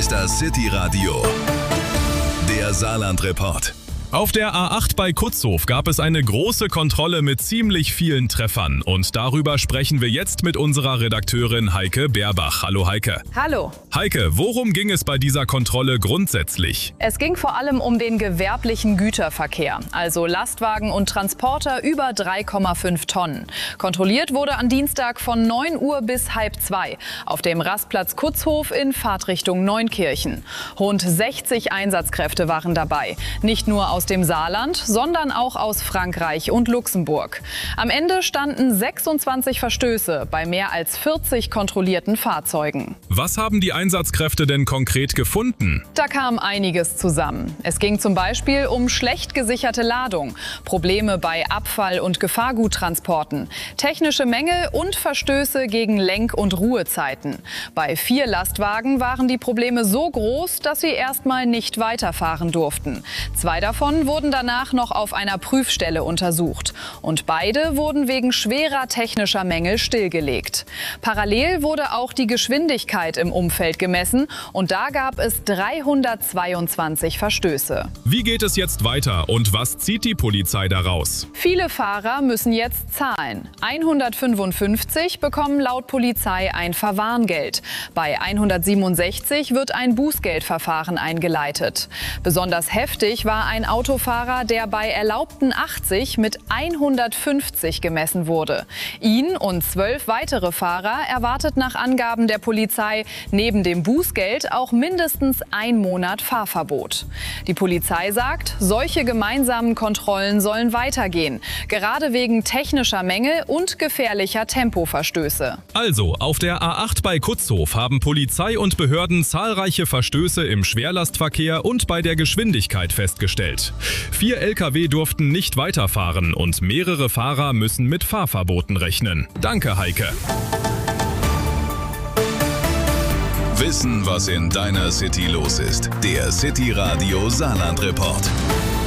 ist das City Radio, der Saarland-Report. Auf der A8 bei Kutzhof gab es eine große Kontrolle mit ziemlich vielen Treffern. Und darüber sprechen wir jetzt mit unserer Redakteurin Heike Berbach. Hallo Heike. Hallo. Heike, worum ging es bei dieser Kontrolle grundsätzlich? Es ging vor allem um den gewerblichen Güterverkehr, also Lastwagen und Transporter über 3,5 Tonnen. Kontrolliert wurde am Dienstag von 9 Uhr bis 1:30 auf dem Rastplatz Kutzhof in Fahrtrichtung Neunkirchen. Rund 60 Einsatzkräfte waren dabei, nicht nur aus dem Saarland, sondern auch aus Frankreich und Luxemburg. Am Ende standen 26 Verstöße bei mehr als 40 kontrollierten Fahrzeugen. Was haben die Einsatzkräfte denn konkret gefunden? Da kam einiges zusammen. Es ging zum Beispiel um schlecht gesicherte Ladung, Probleme bei Abfall- und Gefahrguttransporten, technische Mängel und Verstöße gegen Lenk- und Ruhezeiten. Bei 4 Lastwagen waren die Probleme so groß, dass sie erstmal nicht weiterfahren durften. 2 davon wurden danach noch auf einer Prüfstelle untersucht. Und beide wurden wegen schwerer technischer Mängel stillgelegt. Parallel wurde auch die Geschwindigkeit im Umfeld gemessen und da gab es 322 Verstöße. Wie geht es jetzt weiter und was zieht die Polizei daraus? Viele Fahrer müssen jetzt zahlen. 155 bekommen laut Polizei ein Verwarngeld. Bei 167 wird ein Bußgeldverfahren eingeleitet. Besonders heftig war ein Autofahrer, der bei erlaubten 80 mit 150 gemessen wurde. Ihn und 12 weitere Fahrer erwartet nach Angaben der Polizei neben dem Bußgeld auch mindestens 1 Monat Fahrverbot. Die Polizei sagt, solche gemeinsamen Kontrollen sollen weitergehen, gerade wegen technischer Mängel und gefährlicher Tempoverstöße. Also, auf der A8 bei Kutzhof haben Polizei und Behörden zahlreiche Verstöße im Schwerlastverkehr und bei der Geschwindigkeit festgestellt. 4 Lkw durften nicht weiterfahren und mehrere Fahrer müssen mit Fahrverboten rechnen. Danke, Heike. Wissen, was in deiner City los ist. Der City Radio Saarland-Report.